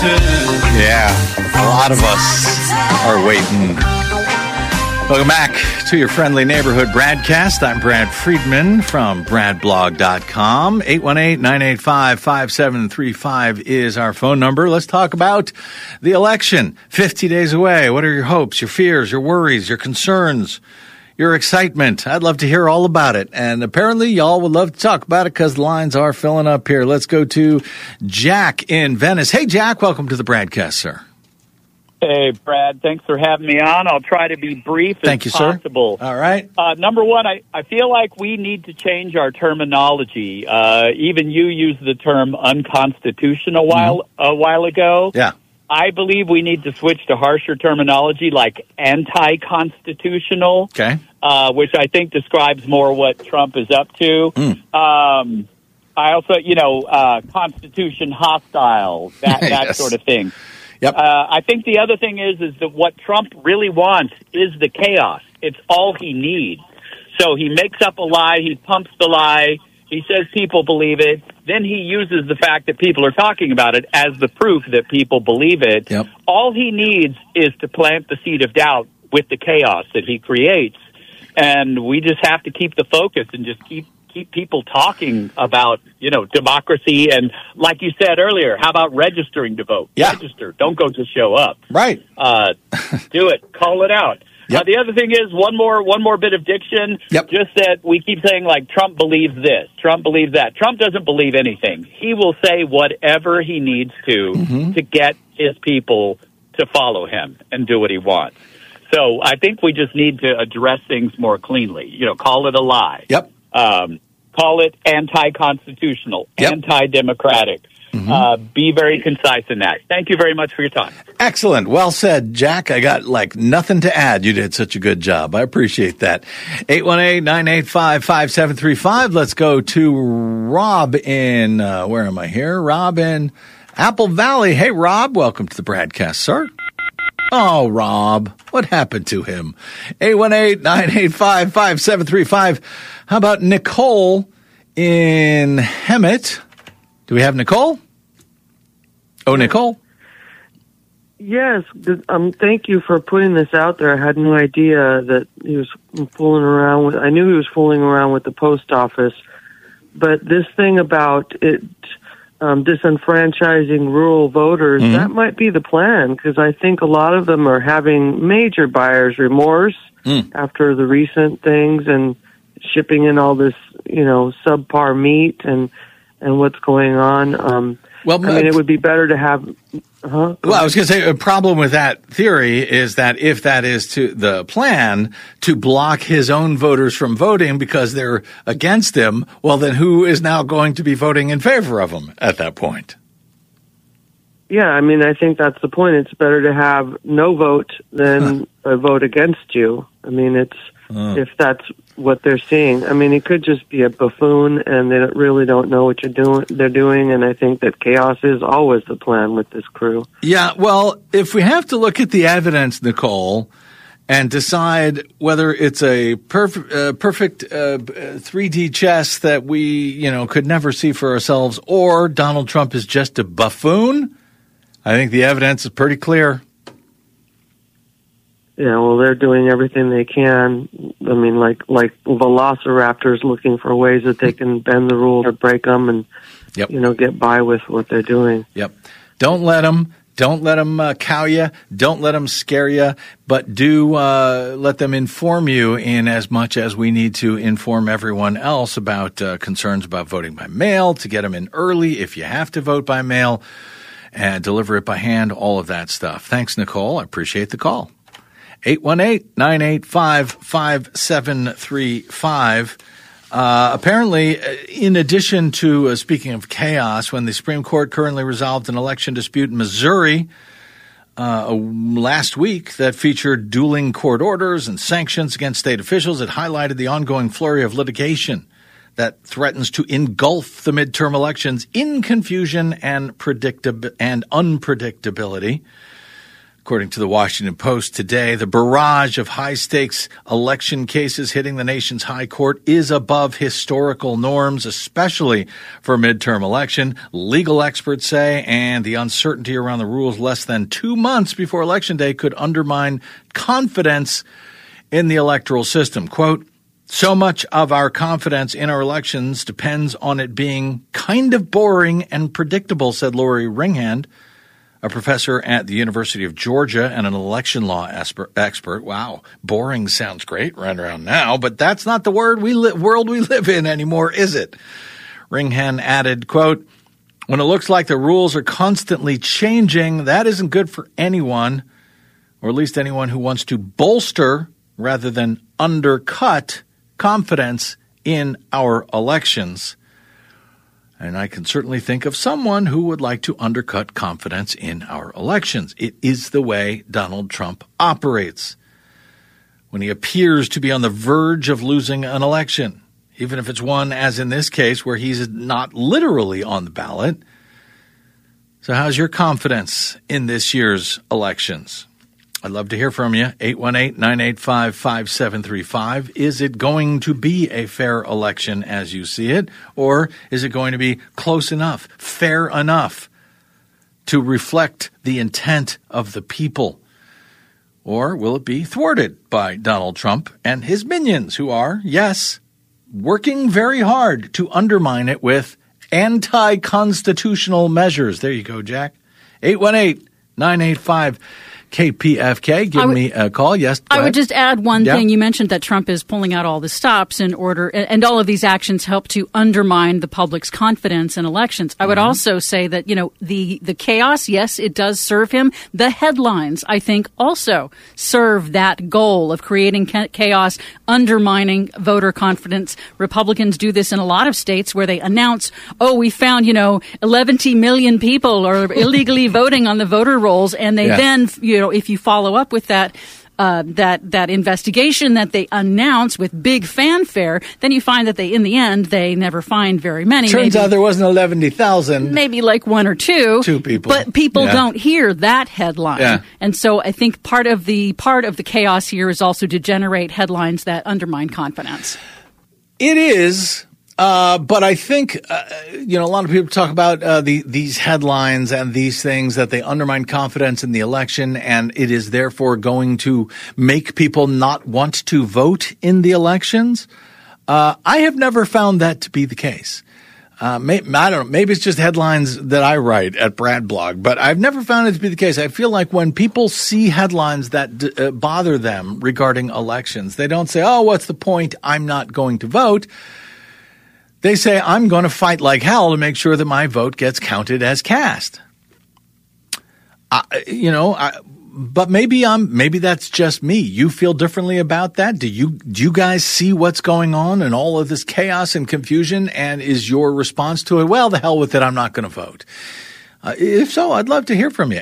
Yeah, a lot of us are waiting. Welcome back to your friendly neighborhood Bradcast. I'm Brad Friedman from BradBlog.com. 818-985-5735 is our phone number. Let's talk about the election. 50 days away. What are your hopes, your fears, your worries, your concerns, your excitement? I'd love to hear all about it. And apparently y'all would love to talk about it because the lines are filling up here. Let's go to Jack in Venice. Hey, Jack, welcome to the Bradcast, sir. Hey, Brad, thanks for having me on. I'll try to be brief as possible. All right. Number one, I feel like we need to change our terminology. Even you used the term unconstitutional a while ago. Yeah. I believe we need to switch to harsher terminology like anti-constitutional, which I think describes more what Trump is up to. I also, constitution hostile, that Yes. sort of thing. Yep. I think the other thing is that what Trump really wants is the chaos. It's all he needs. So he makes up a lie. He pumps the lie. He says people believe it. Then he uses the fact that people are talking about it as the proof that people believe it. Yep. All he needs is to plant the seed of doubt with the chaos that he creates. And we just have to keep the focus and just keep people talking about, democracy. And like you said earlier, how about registering to vote? Yeah. Register. Don't go to show up. Right. Do it. Call it out. Yep. The other thing is one more bit of diction. Yep. Just that we keep saying like Trump believes this, Trump believes that. Trump doesn't believe anything. He will say whatever he needs to get his people to follow him and do what he wants. So I think we just need to address things more cleanly. Call it a lie. Yep. Call it anti-constitutional, anti-democratic. Be very concise in that. Thank you very much for your time. Excellent. Well said, Jack. I got nothing to add. You did such a good job. I appreciate that. 818-985-5735. Let's go to Rob in, where am I here? Rob in Apple Valley. Hey, Rob, welcome to the Bradcast, sir. Oh, Rob, what happened to him? 818-985-5735. How about Nicole in Hemet? Do we have Nicole? Oh, Nicole? Yes. Thank you for putting this out there. I had no idea that he was fooling around with. I knew he was fooling around with the post office, but this thing about it disenfranchising rural voters, that might be the plan, because I think a lot of them are having major buyer's remorse after the recent things and shipping in all this, subpar meat and what's going on. It would be better to have. Well, I was going to say a problem with that theory is that if that is to the plan to block his own voters from voting because they're against him, well, then who is now going to be voting in favor of him at that point? Yeah, I think that's the point. It's better to have no vote than a vote against you. If that's what they're seeing. It could just be a buffoon, and they really don't know what they're doing, and I think that chaos is always the plan with this crew. Yeah, well, if we have to look at the evidence, Nicole, and decide whether it's a perfect 3D chess that we, could never see for ourselves, or Donald Trump is just a buffoon, I think the evidence is pretty clear. Yeah, well, they're doing everything they can. Like velociraptors looking for ways that they can bend the rules or break them and, get by with what they're doing. Yep. Don't let them cow you. Don't let them scare you. But do let them inform you in as much as we need to inform everyone else about concerns about voting by mail, to get them in early if you have to vote by mail, and deliver it by hand, all of that stuff. Thanks, Nicole. I appreciate the call. 818-985-5735. Apparently, in addition to, speaking of chaos, when the Supreme Court currently resolved an election dispute in Missouri last week that featured dueling court orders and sanctions against state officials, it highlighted the ongoing flurry of litigation that threatens to engulf the midterm elections in confusion and unpredictability. According to the Washington Post today, the barrage of high-stakes election cases hitting the nation's high court is above historical norms, especially for a midterm election, legal experts say, and the uncertainty around the rules less than 2 months before Election Day could undermine confidence in the electoral system. Quote, so much of our confidence in our elections depends on it being kind of boring and predictable, said Lori Ringhand, a professor at the University of Georgia and an election law expert. Wow, boring sounds great right around now, but that's not the world we live in anymore, is it? Ringhand added, quote, when it looks like the rules are constantly changing, that isn't good for anyone, or at least anyone who wants to bolster rather than undercut confidence in our elections. And I can certainly think of someone who would like to undercut confidence in our elections. It is the way Donald Trump operates. When he appears to be on the verge of losing an election, even if it's one, as in this case, where he's not literally on the ballot. So how's your confidence in this year's elections? I'd love to hear from you. 818-985-5735. Is it going to be a fair election as you see it? Or is it going to be close enough, fair enough to reflect the intent of the people? Or will it be thwarted by Donald Trump and his minions who are, yes, working very hard to undermine it with anti-constitutional measures? There you go, Jack. 818-985-KPFK. Give me a call. Yes, I would just add one thing. You mentioned that Trump is pulling out all the stops in order, and all of these actions help to undermine the public's confidence in elections. I would also say that, the chaos, yes, it does serve him. The headlines, I think, also serve that goal of creating chaos, undermining voter confidence. Republicans do this in a lot of states where they announce, we found, 11 million people are illegally voting on the voter rolls, and they then, if you follow up with that investigation that they announce with big fanfare, then you find that in the end, they never find very many. Turns out there wasn't 11,000. Maybe like one or two. Two people. But people don't hear that headline. Yeah. And so I think part of the chaos here is also to generate headlines that undermine confidence. It is. But I think, a lot of people talk about these headlines and these things that they undermine confidence in the election, and it is therefore going to make people not want to vote in the elections. I have never found that to be the case. I don't know. Maybe it's just headlines that I write at Brad Blog, but I've never found it to be the case. I feel like when people see headlines that bother them regarding elections, they don't say, what's the point? I'm not going to vote. They say, I'm going to fight like hell to make sure that my vote gets counted as cast. But maybe that's just me. You feel differently about that? Do you guys see what's going on and all of this chaos and confusion? And is your response to it, well, the hell with it, I'm not going to vote? If so, I'd love to hear from you.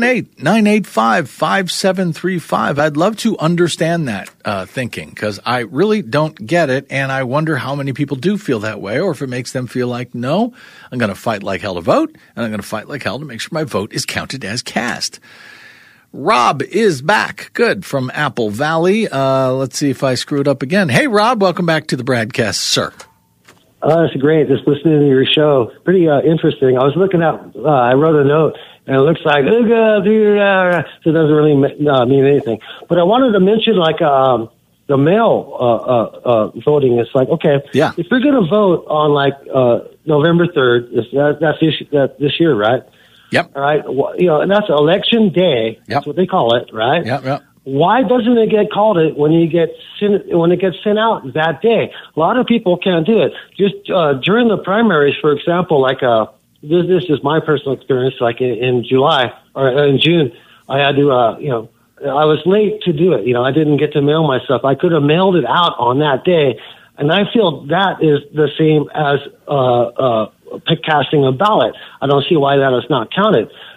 818-985-5735. I'd love to understand that thinking, because I really don't get it, and I wonder how many people do feel that way, or if it makes them feel like, no, I'm going to fight like hell to vote, and I'm going to fight like hell to make sure my vote is counted as cast. Rob is back. Good. From Apple Valley. Let's see if I screwed up again. Hey, Rob, welcome back to the Bradcast, sir. That's great. Just listening to your show. Pretty interesting. I was looking at, I wrote a note, and it looks like, so it doesn't really mean anything. But I wanted to mention, the mail voting. It's like, okay, if you're going to vote on, November 3rd, that's this year, right? Yep. All right. And that's election day. Yep. That's what they call it, right? Yep. Why doesn't it get called it when it gets sent out that day? A lot of people can't do it. Just during the primaries, for example, this is my personal experience. Like in July or in June, I had to, I was late to do it. I didn't get to mail my stuff. I could have mailed it out on that day, and I feel that is the same as casting a ballot. I don't see why that is not counted.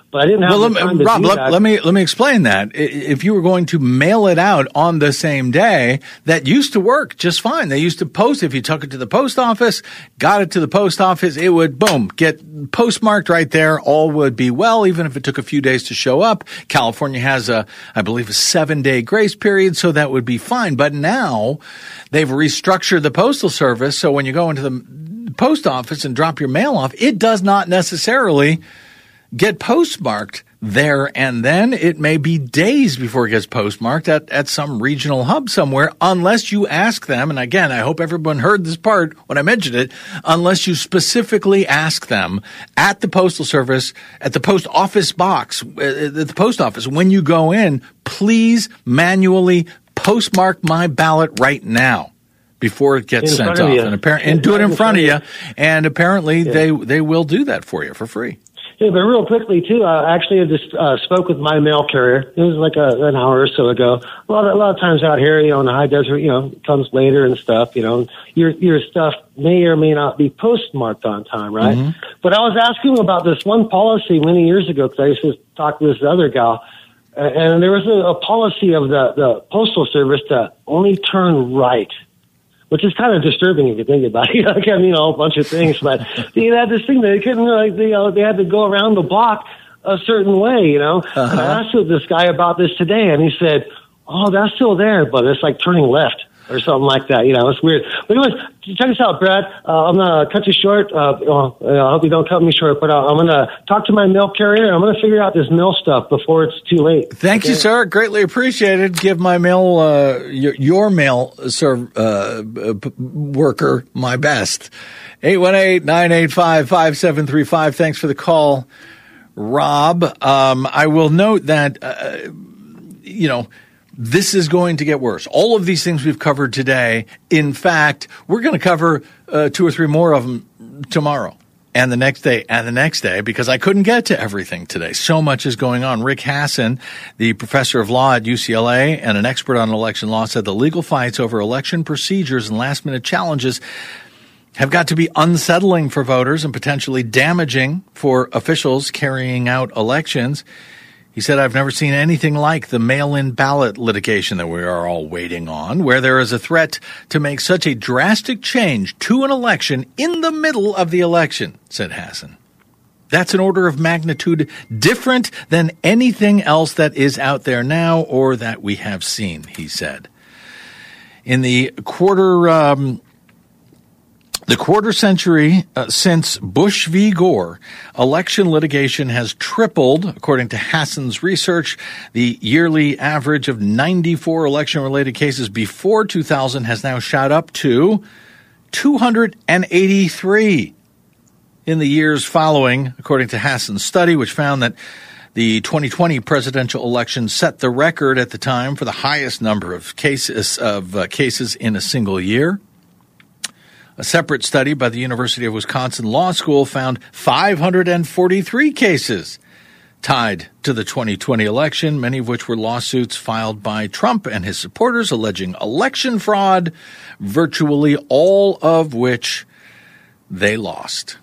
But I didn't have the time to Rob, do that. let me explain that. If you were going to mail it out on the same day, that used to work just fine. They used to post, if you took it to the post office, got it to the post office, it would, boom, get postmarked right there. All would be well, even if it took a few days to show up. California has I believe, a 7-day grace period, so that would be fine. But now they've restructured the Postal Service, so when you go into the post office and drop your mail off, it does not necessarily get postmarked there and then. It may be days before it gets postmarked at some regional hub somewhere, unless you ask them. And again, I hope everyone heard this part when I mentioned it, unless you specifically ask them at the Postal Service, at the post office box, at the post office, when you go in, please manually postmark my ballot right now before it gets sent off. And do it in front of you. And apparently they will do that for you for free. Yeah, but real quickly too, actually I just spoke with my mail carrier. It was like an hour or so ago. A lot of times out here, in the high desert, it comes later and stuff. Your stuff may or may not be postmarked on time, right? Mm-hmm. But I was asking him about this one policy many years ago because I used to talk to this other gal, and there was a policy of the Postal Service to only turn right, which is kind of disturbing if you think about it. A whole bunch of things, but they had this thing that they couldn't they had to go around the block a certain way, And I asked this guy about this today, and he said, "Oh, that's still there, but it's like turning left or something like that." It's weird. But anyways, check this out, Brad. I'm gonna cut you short. I hope you don't cut me short, but I'm gonna talk to my mail carrier, and I'm gonna figure out this mail stuff before it's too late. Thank you, sir. Greatly appreciated. Give my mail, your mail worker my best. 818-985-5735. Thanks for the call, Rob. I will note that, this is going to get worse. All of these things we've covered today, in fact, we're going to cover 2 or 3 more of them tomorrow and the next day and the next day, because I couldn't get to everything today. So much is going on. Rick Hasson, the professor of law at UCLA and an expert on election law, said the legal fights over election procedures and last-minute challenges have got to be unsettling for voters and potentially damaging for officials carrying out elections. He said, "I've never seen anything like the mail-in ballot litigation that we are all waiting on, where there is a threat to make such a drastic change to an election in the middle of the election," said Hasson. "That's an order of magnitude different than anything else that is out there now or that we have seen," he said. In the quarter century since Bush v. Gore, election litigation has tripled. According to Hasson's research, the yearly average of 94 election-related cases before 2000 has now shot up to 283 in the years following, according to Hasson's study, which found that the 2020 presidential election set the record at the time for the highest number of cases in a single year. A separate study by the University of Wisconsin Law School found 543 cases tied to the 2020 election, many of which were lawsuits filed by Trump and his supporters alleging election fraud, virtually all of which they lost.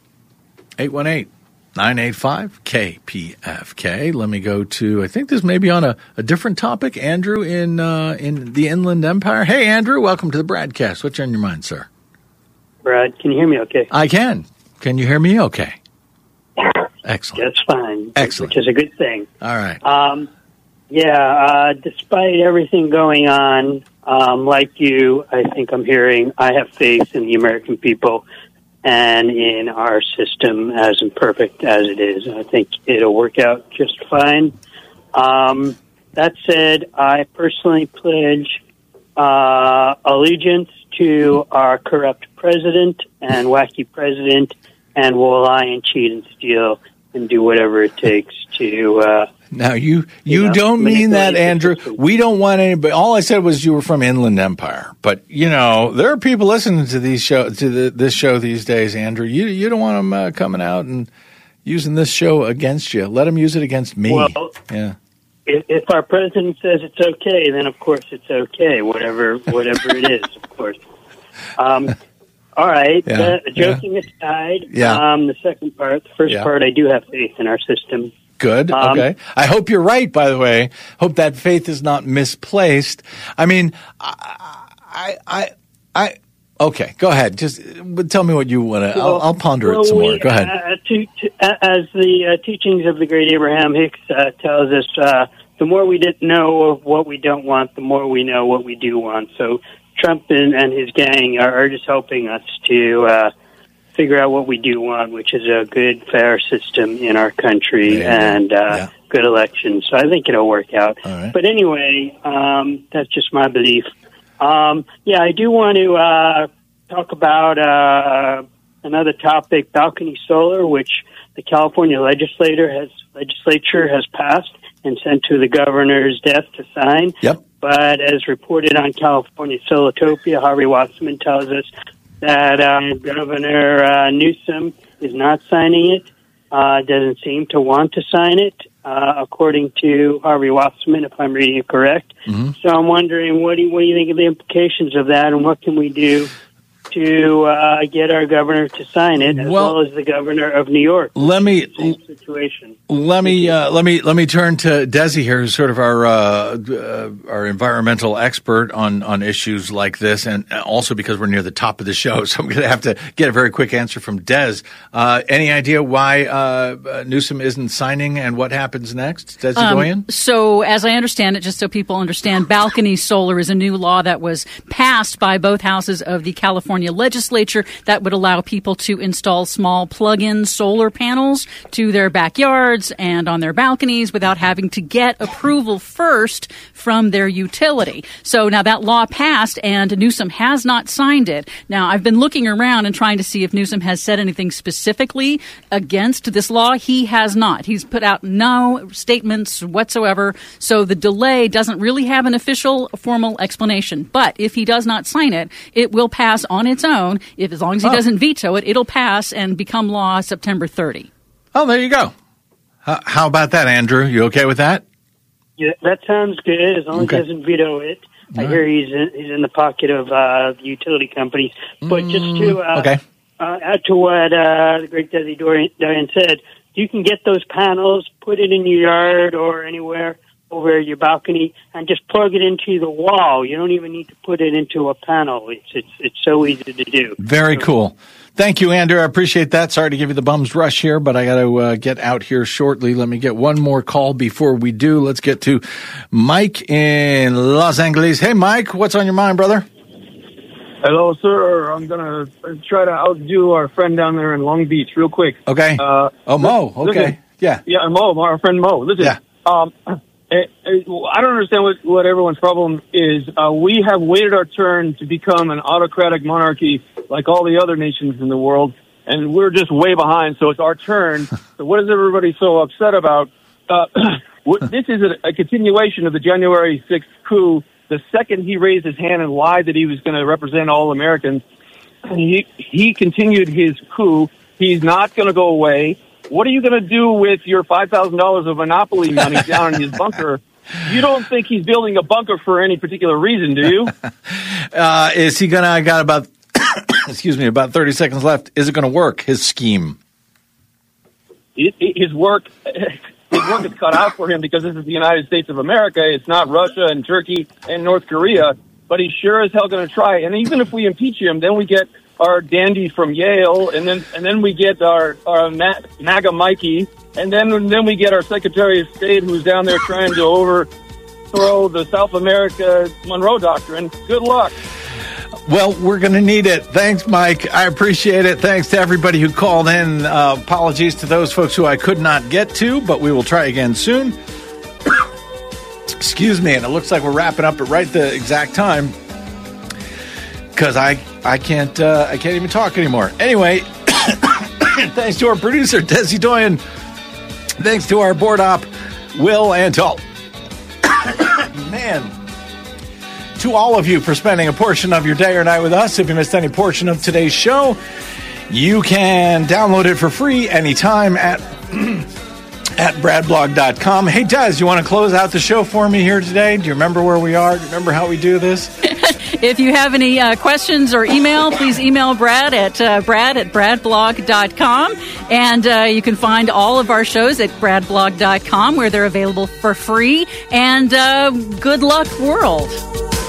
818-985-KPFK. Let me go to, I think this may be on a different topic. Andrew in the Inland Empire. Hey, Andrew, welcome to the Bradcast. What's on your mind, sir? Brad, can you hear me okay? I can. Can you hear me okay? Excellent. That's fine. Excellent. Which is a good thing. All right. Despite everything going on, like you, I think I'm hearing, I have faith in the American people and in our system, as imperfect as it is. I think it'll work out just fine. That said, I personally pledge allegiance to our corrupt president and wacky president, and will lie and cheat and steal and do whatever it takes to. Now you don't mean that, Andrew. We don't want anybody. All I said was you were from Inland Empire, but there are people listening to this show these days, Andrew. You don't want them coming out and using this show against you. Let them use it against me. Well, yeah. If our president says it's okay, then of course it's okay. Whatever it is, of course. All right. Joking aside, the second part, the first part, I do have faith in our system. good. Okay. I hope you're right, by the way. Hope that faith is not misplaced. I mean, okay, go ahead. Just tell me what you want to. I'll ponder it some more. Go ahead. As the teachings of the great Abraham Hicks tells us, the more we didn't know of what we don't want, the more we know what we do want. So Trump and his gang are just helping us to figure out what we do want, which is a good, fair system in our country and good elections. So I think it'll work out. Right. But anyway, that's just my belief. I do want to talk about another topic, balcony solar, which the California legislature has passed and sent to the governor's desk to sign. Yep. But as reported on California Solotopia, Harvey Wasserman tells us that Governor Newsom is not signing it, doesn't seem to want to sign it, according to Harvey Wasserman, if I'm reading it correct. Mm-hmm. So I'm wondering, what do you think of the implications of that, and what can we do to get our governor to sign it, as well as the governor of New York? Let me situation. Let me turn to Desi here, who's sort of our environmental expert on issues like this, and also because we're near the top of the show, so I'm going to have to get a very quick answer from Des. Any idea why Newsom isn't signing, and what happens next, Desi Doyen? So, as I understand it, just so people understand, balcony solar is a new law that was passed by both houses of the California legislature that would allow people to install small plug-in solar panels to their backyards and on their balconies without having to get approval first from their utility. So now that law passed, and Newsom has not signed it. Now, I've been looking around and trying to see if Newsom has said anything specifically against this law. He has not. He's put out no statements whatsoever. So the delay doesn't really have an official formal explanation. But if he does not sign it, it will pass on its own. As long as he doesn't veto it, it'll pass and become law September 30. Oh, there you go. How about that, Andrew? You okay with that? Yeah, that sounds good, as long as he doesn't veto it. I hear he's in the pocket of the utility companies. But just to add to what the great Desi Doyen said, you can get those panels, put it in your yard or anywhere over your balcony, and just plug it into the wall. You don't even need to put it into a panel. It's so easy to do. Very cool. Thank you, Andrew. I appreciate that. Sorry to give you the bum's rush here, but I got to get out here shortly. Let me get one more call before we do. Let's get to Mike in Los Angeles. Hey, Mike, what's on your mind, brother? Hello, sir. I'm going to try to outdo our friend down there in Long Beach real quick. Okay. Mo. Okay. Listen, yeah, Mo, our friend Mo. Listen, I don't understand what everyone's problem is. We have waited our turn to become an autocratic monarchy like all the other nations in the world, and we're just way behind, so it's our turn. So what is everybody so upset about? This is a continuation of the January 6th coup. The second he raised his hand and lied that he was going to represent all Americans, he continued his coup. He's not going to go away. What are you going to do with your $5,000 of Monopoly money down in his bunker? You don't think he's building a bunker for any particular reason, do you? Is he going to, I got about, about 30 seconds left. Is it going to work, his scheme? His work is cut out for him because this is the United States of America. It's not Russia and Turkey and North Korea. But he's sure as hell going to try. And even if we impeach him, then we get our dandy from Yale, and then we get our MAGA Mikey, and then we get our Secretary of State who's down there trying to overthrow the South America Monroe Doctrine. Good luck. Well, we're going to need it. Thanks, Mike. I appreciate it. Thanks to everybody who called in. Apologies to those folks who I could not get to, but we will try again soon. Excuse me, and it looks like we're wrapping up at right the exact time because I can't even talk anymore. Anyway, thanks to our producer Desi Doyen, thanks to our board op Will and to all of you for spending a portion of your day or night with us. If you missed any portion of today's show, you can download it for free anytime at bradblog.com. Hey, Des, you want to close out the show for me here today? Do you remember where we are? Do you remember how we do this? If you have any questions or email, please email Brad at brad@bradblog.com. And you can find all of our shows at bradblog.com, where they're available for free. And good luck, world.